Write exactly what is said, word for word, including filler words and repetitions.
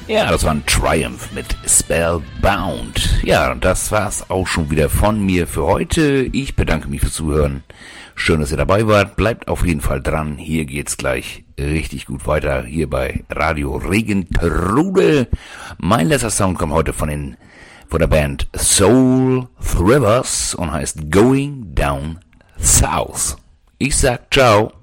Ja, das war ein Triumph mit Spellbound. Ja, und das war's auch schon wieder von mir für heute. Ich bedanke mich fürs Zuhören. Schön, dass ihr dabei wart. Bleibt auf jeden Fall dran. Hier geht's gleich richtig gut weiter. Hier bei Radio Regentrude. Mein letzter Sound kommt heute von den von der Band Soul Thrivers und heißt Going Down South. Ich sag ciao.